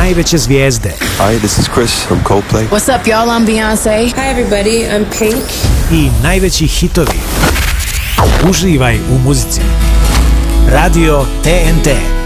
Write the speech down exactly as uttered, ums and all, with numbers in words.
najveće zvijezde. Hi, this is Chris from Coldplay. What's up, y'all? I'm Beyoncé. Hi, everybody. I'm Pink. I najveći hitovi. Uživaj u muzici. Radio T N T.